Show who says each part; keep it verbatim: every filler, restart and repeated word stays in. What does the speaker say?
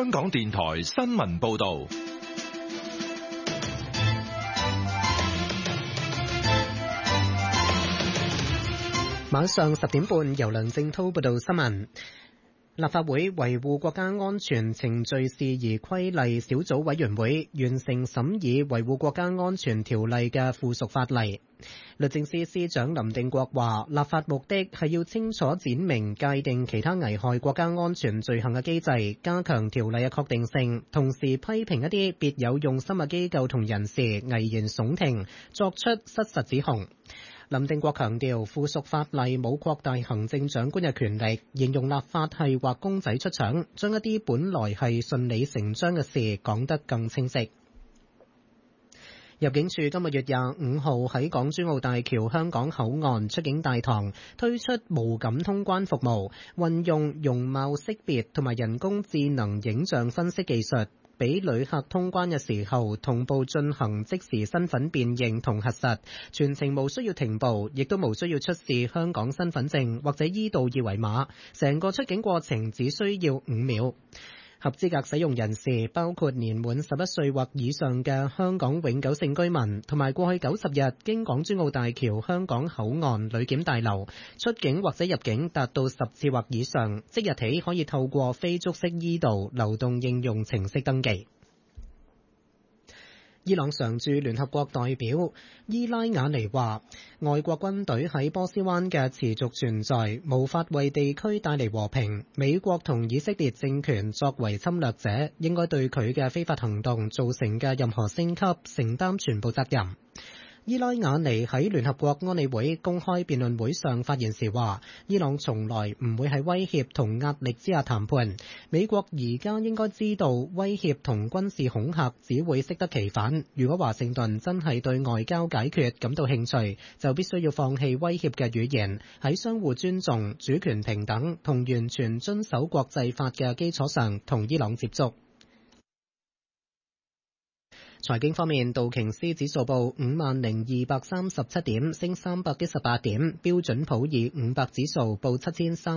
Speaker 1: 香港電台新聞報道。
Speaker 2: 晚上十點半，由梁正濤報道新聞。立法會維護國家安全程序事宜規例小組委員會完成審議維護國家安全條例嘅附屬法例。律政司司長林定國話，立法目的係要清楚闡明界定其他危害國家安全罪行嘅機制，加強條例嘅確定性，同時批評一啲別有用心嘅機構同人士危言聳聽，作出失實指控。林定國強調，附屬法例冇擴大行政長官嘅權力，形容立法係畫公仔出腸，將一啲本來係順理成章嘅事講得更清晰。入境處今個月廿五號喺港珠澳大橋香港口岸出境大堂推出無感通關服務，運用容貌識別同埋人工智能影像分析技術，俾旅客通關嘅時候同步進行即時身份辨認同核實，全程無需要停步，亦都無需要出示香港身份證或者 e 道二維碼，成個出境過程只需要五秒。合資格使用人士包括年滿十一歲或以上嘅香港永久性居民，同埋過去九十日經港珠澳大橋香港口岸旅檢大樓出境或者入境達到十次或以上，即日起可以透過非觸式 e 道流動應用程式登記。伊朗常駐聯合國代表伊拉瓦尼話，外國軍隊喺波斯灣嘅持續存在無法為地區帶嚟和平，美國同以色列政權作為侵略者，應該對佢嘅非法行動造成嘅任何升級承擔全部責任。伊拉瓦尼喺聯合國安理會公開辯論會上發言時話，伊朗從來唔會喺威脅同壓力之下談判，美國而家應該知道威脅同軍事恐嚇只會適得其反，如果華盛頓真係對外交解決感到興趣，就必須要放棄威脅嘅語言，喺相互尊重、主權平等同完全遵守國際法嘅基礎上同伊朗接觸。財經方面，道瓊斯指數報五萬零二百三十七點，升三百一十八點；標準普爾五百指數報七千三